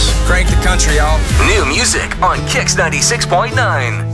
us. Crank the country, y'all. New music on Kix 96.9.